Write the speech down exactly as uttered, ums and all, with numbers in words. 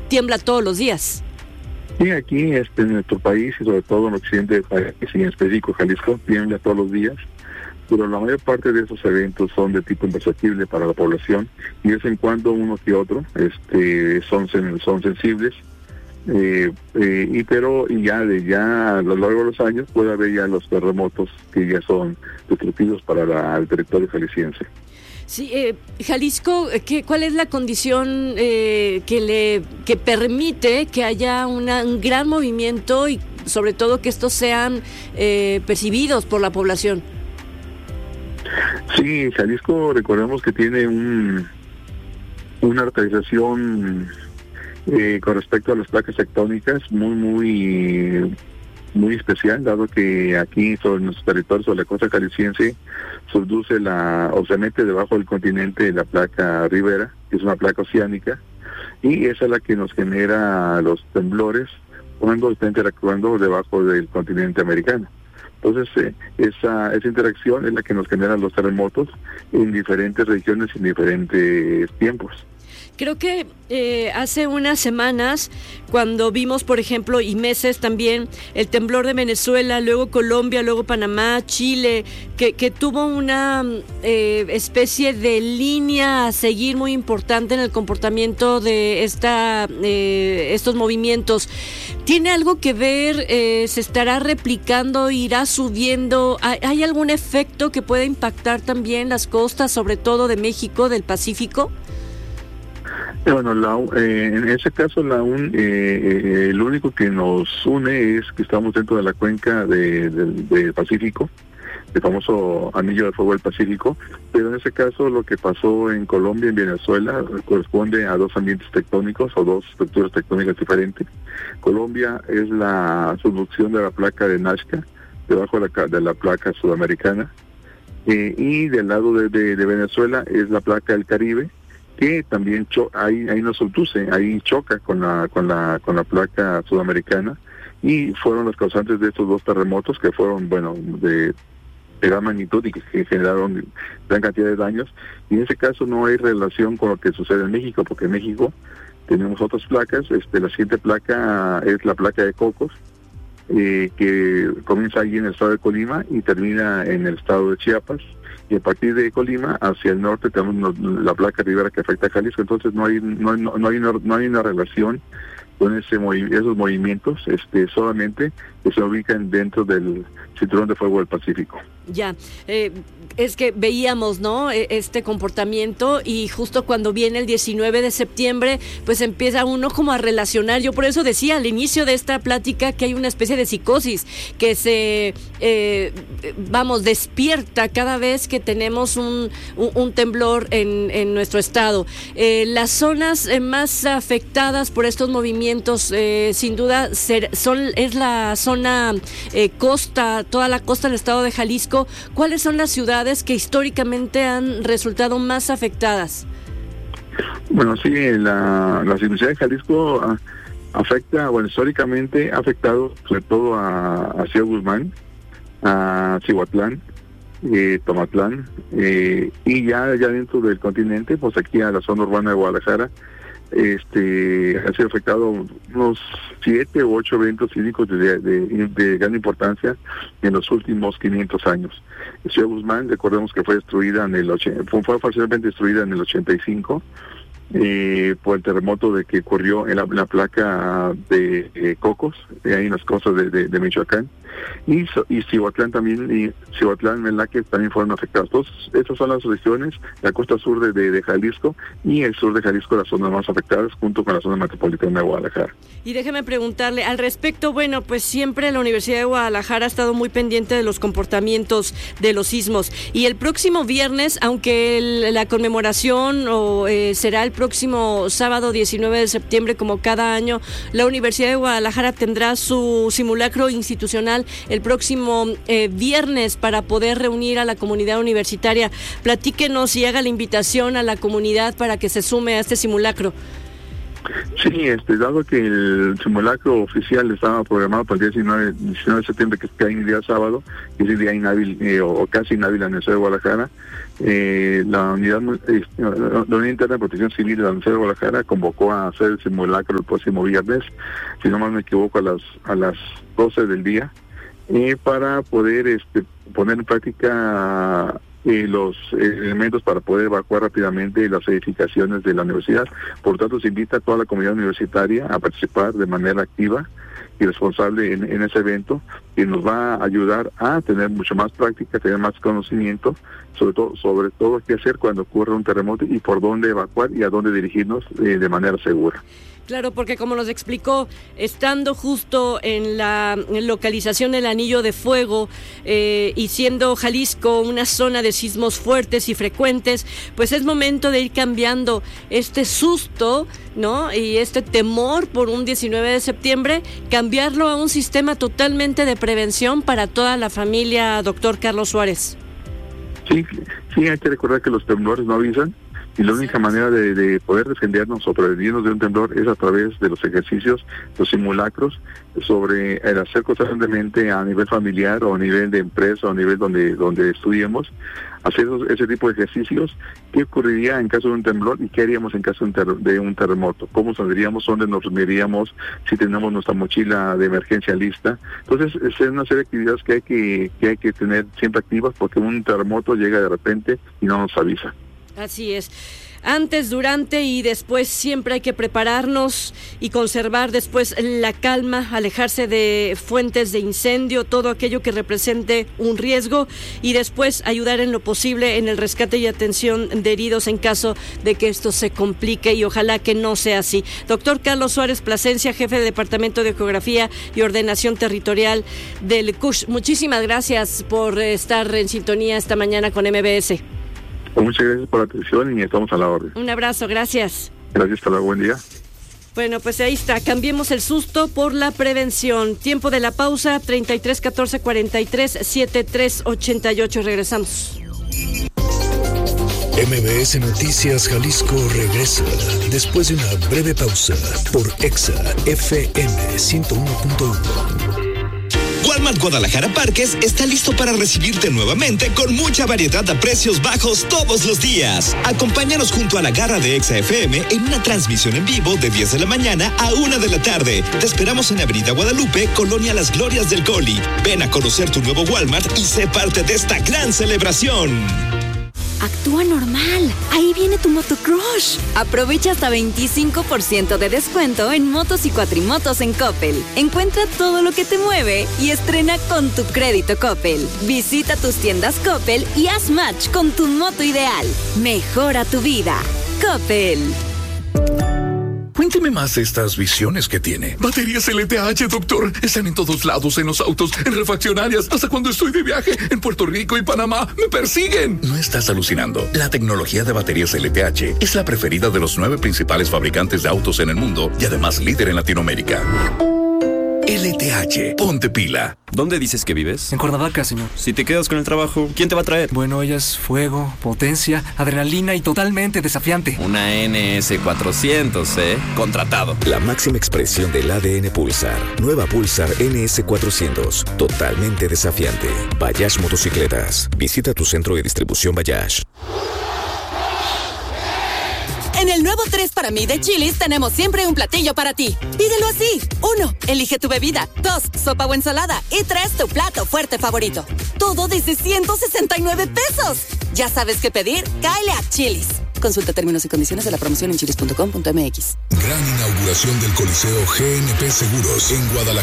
tiembla todos los días. Sí, aquí este, en nuestro país y sobre todo en el occidente del país, y en específico Jalisco, tiembla todos los días, pero la mayor parte de esos eventos son de tipo imperceptible para la población y de vez en cuando uno que otro este, son, son sensibles. Eh, eh, y pero y ya de ya a lo largo de los años puede haber ya los terremotos que ya son destructivos para la, el territorio jalisciense. Sí, eh, Jalisco, ¿qué, ¿cuál es la condición eh, que le que permite que haya una, un gran movimiento y sobre todo que estos sean eh, percibidos por la población? Sí, Jalisco, recordemos que tiene un una localización Eh, con respecto a las placas tectónicas, muy, muy, muy especial, dado que aquí sobre nuestro territorio, sobre la costa jalisciense, subduce la, o se mete debajo del continente la placa Ribera, que es una placa oceánica, y esa es la que nos genera los temblores cuando está interactuando debajo del continente americano. Entonces, eh, esa, esa interacción es la que nos genera los terremotos en diferentes regiones y en diferentes tiempos. Creo que eh, hace unas semanas, cuando vimos, por ejemplo, y meses también, el temblor de Venezuela, luego Colombia, luego Panamá, Chile, que, que tuvo una eh, especie de línea a seguir muy importante en el comportamiento de esta eh, estos movimientos. ¿Tiene algo que ver? Eh, ¿Se estará replicando? ¿Irá subiendo? ¿Hay, ¿Hay algún efecto que pueda impactar también las costas, sobre todo de México, del Pacífico? Bueno, la, eh, en ese caso la un, eh, eh, el único que nos une es que estamos dentro de la cuenca del de, de Pacífico, el famoso anillo de fuego del Pacífico, pero en ese caso lo que pasó en Colombia y en Venezuela corresponde a dos ambientes tectónicos o dos estructuras tectónicas diferentes. Colombia es la subducción de la placa de Nazca debajo de la, de la placa sudamericana, eh, y del lado de, de, de Venezuela es la placa del Caribe, que también cho ahí ahí no subduce, ahí choca con la con la con la placa sudamericana, y fueron los causantes de estos dos terremotos que fueron, bueno, de, de gran magnitud y que, que generaron gran cantidad de daños. Y en ese caso no hay relación con lo que sucede en México, porque en México tenemos otras placas. Este la siguiente placa es la placa de Cocos, eh, que comienza ahí en el estado de Colima y termina en el estado de Chiapas. Y a partir de Colima hacia el norte tenemos la placa Ribera que afecta a Jalisco. Entonces no hay no, no, no hay una, no hay una relación con ese movi esos movimientos, este solamente que se ubican dentro del cinturón de fuego del Pacífico. Ya, eh, es que veíamos, ¿no?, este comportamiento, y justo cuando viene el diecinueve de septiembre, pues empieza uno como a relacionar. Yo por eso decía al inicio de esta plática que hay una especie de psicosis que se, eh, vamos, despierta cada vez que tenemos un, un, un temblor en, en nuestro estado. Eh, las zonas eh, más afectadas por estos movimientos, eh, sin duda, ser, son es la zona eh, costa, toda la costa del estado de Jalisco. ¿Cuáles son las ciudades que históricamente han resultado más afectadas? Bueno, sí, la, la Universidad de Jalisco a, afecta, bueno, históricamente ha afectado sobre todo a, a Ciudad Guzmán, a Cihuatlán, eh, Tomatlán, eh, y ya, ya dentro del continente, pues aquí a la zona urbana de Guadalajara, este ha sido afectado unos siete u ocho eventos sísmicos de, de, de gran importancia en los últimos quinientos años. Ciudad Guzmán, recordemos que fue destruida en el fue, fue parcialmente destruida en el ochenta y cinco eh, por el terremoto de que ocurrió en la, la placa de eh, Cocos, eh, ahí en las costas de, de, de Michoacán, y, y Cihuatlán también, y Cihuatlán, Melaque también fueron afectados. Entonces, esas son las regiones, la costa sur de, de, de Jalisco, y el sur de Jalisco, las zonas más afectadas, junto con la zona metropolitana de Guadalajara. Y déjeme preguntarle al respecto. Bueno, pues siempre la Universidad de Guadalajara ha estado muy pendiente de los comportamientos de los sismos, y el próximo viernes, aunque el, la conmemoración o, eh, será el próximo sábado diecinueve de septiembre, como cada año, la Universidad de Guadalajara tendrá su simulacro institucional el próximo eh, viernes para poder reunir a la comunidad universitaria. Platíquenos y haga la invitación a la comunidad para que se sume a este simulacro. Sí, este, dado que el simulacro oficial estaba programado para el diecinueve de septiembre, que cae en el día sábado, que es el día inhábil eh, o casi inhábil en el Universidad de Guadalajara, eh, la unidad eh, la unidad interna de protección civil de la Universidad de Guadalajara convocó a hacer el simulacro el próximo viernes, si no mal me equivoco, a las a las doce del día, eh, para poder este, poner en práctica Eh, los eh, elementos para poder evacuar rápidamente las edificaciones de la universidad. Por tanto, se invita a toda la comunidad universitaria a participar de manera activa y responsable en, en ese evento, que nos va a ayudar a tener mucho más práctica, tener más conocimiento, sobre todo sobre todo qué hacer cuando ocurre un terremoto y por dónde evacuar y a dónde dirigirnos eh, de manera segura. Claro, porque como nos explicó, estando justo en la localización del Anillo de Fuego eh, y siendo Jalisco una zona de sismos fuertes y frecuentes, pues es momento de ir cambiando este susto, ¿no? Y este temor por un diecinueve de septiembre, cambiarlo a un sistema totalmente de prevención para toda la familia, doctor Carlos Suárez. Sí, sí, hay que recordar que los temblores no avisan. Y la única manera de, de poder defendernos o prevenirnos de un temblor es a través de los ejercicios, los simulacros, sobre el hacer constantemente a nivel familiar o a nivel de empresa o a nivel donde donde estudiemos, hacer esos, ese tipo de ejercicios. ¿Qué ocurriría en caso de un temblor y qué haríamos en caso de un, ter- de un terremoto? ¿Cómo saldríamos? ¿Dónde nos reuniríamos? Si tenemos nuestra mochila de emergencia lista. Entonces, es una serie de actividades que hay que, que hay que tener siempre activas, porque un terremoto llega de repente y no nos avisa. Así es. Antes, durante y después siempre hay que prepararnos y conservar después la calma, alejarse de fuentes de incendio, todo aquello que represente un riesgo, y después ayudar en lo posible en el rescate y atención de heridos en caso de que esto se complique, y ojalá que no sea así. Doctor Carlos Suárez Plasencia, jefe de Departamento de Geografía y Ordenación Territorial del C U S H, muchísimas gracias por estar en sintonía esta mañana con M B S. Muchas gracias por la atención y estamos a la orden. Un abrazo, gracias. Gracias, hasta luego, buen día. Bueno, pues ahí está, cambiemos el susto por la prevención. Tiempo de la pausa, treinta y tres catorce cuarenta y tres setenta y tres ochenta y ocho, regresamos. M B S Noticias Jalisco regresa después de una breve pausa por Exa F M ciento uno punto uno. Walmart Guadalajara Parques está listo para recibirte nuevamente con mucha variedad a precios bajos todos los días. Acompáñanos junto a la garra de Exa F M en una transmisión en vivo de diez de la mañana a una de la tarde. Te esperamos en Avenida Guadalupe, Colonia Las Glorias del Coli. Ven a conocer tu nuevo Walmart y sé parte de esta gran celebración. Actúa normal. Ahí viene tu motocrush. Aprovecha hasta veinticinco por ciento de descuento en motos y cuatrimotos en Coppel. Encuentra todo lo que te mueve y estrena con tu crédito Coppel. Visita tus tiendas Coppel y haz match con tu moto ideal. Mejora tu vida. Coppel. Cuénteme más de estas visiones que tiene. Baterías L T H, doctor. Están en todos lados, en los autos, en refaccionarias. Hasta cuando estoy de viaje en Puerto Rico y Panamá, ¡me persiguen! No estás alucinando. La tecnología de baterías L T H es la preferida de los nueve principales fabricantes de autos en el mundo y además líder en Latinoamérica. L T H, ponte pila. ¿Dónde dices que vives? En Cuernavaca, señor. Si te quedas con el trabajo, ¿quién te va a traer? Bueno, ella es fuego, potencia, adrenalina y totalmente desafiante. Una N S cuatrocientos, ¿eh? Contratado. La máxima expresión del A D N Pulsar. Nueva Pulsar N S cuatrocientos. Totalmente desafiante. Bayash Motocicletas. Visita tu centro de distribución Bayash. En el nuevo tres para mí de Chili's tenemos siempre un platillo para ti. Pídelo así. Uno, elige tu bebida. Dos, sopa o ensalada. Y tres, tu plato fuerte favorito. Todo desde ciento sesenta y nueve pesos. ¿Ya sabes qué pedir? Cáele a Chili's. Consulta términos y condiciones de la promoción en chilis punto com punto m x. Gran inauguración del Coliseo G N P Seguros en Guadalajara.